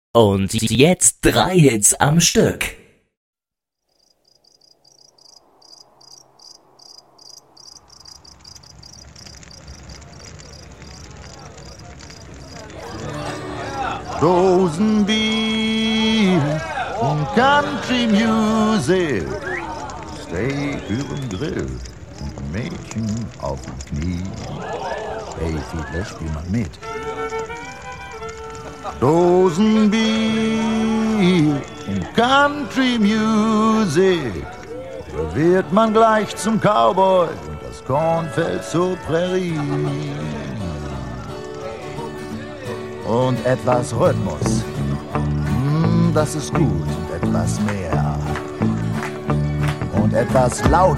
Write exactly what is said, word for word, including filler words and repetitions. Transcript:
Und jetzt drei Hits am Stück. Dosenbier und Country Music. Steak überm Grill und ein Mädchen auf dem Knie. Hey, Fiedler, spiel mal mit. Dosenbier und Country Music. Da wird man gleich zum Cowboy und das Korn fällt zur Prärie. Und etwas Rhythmus, mm, das ist gut, und etwas mehr. Und etwas laut